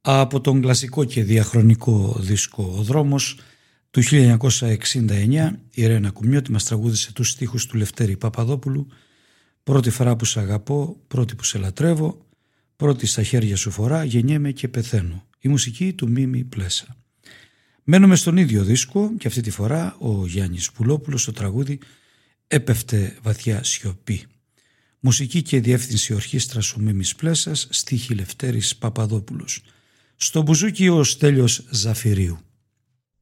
Από τον κλασικό και διαχρονικό δίσκο «Ο Δρόμος» του 1969, η Ρένα Κουμιώτη μας τραγούδισε τους στίχους του Λευτέρη Παπαδόπουλου «Πρώτη φορά που σ' αγαπώ, πρώτη που σε λατρεύω, πρώτη στα χέρια σου φορά, γεννιέμαι και πεθαίνω». Η μουσική του Μίμη Πλέσα. Μένουμε στον ίδιο δίσκο και αυτή τη φορά ο Γιάννης Πουλόπουλος στο τραγούδι «Έπεφτε βαθιά σιωπή». Μουσική και διεύθυνση ορχήστρας ο Μίμης Πλέσας, στίχη Λευτέρης Παπαδόπουλος. Στο μπουζούκι ο Στέλιος Ζαφυρίου.